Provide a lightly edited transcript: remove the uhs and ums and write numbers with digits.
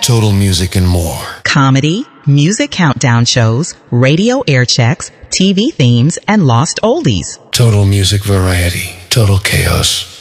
Total Music and more. Comedy, music countdown shows, radio air checks, TV themes, and lost oldies. Total Music Variety. Total Chaos.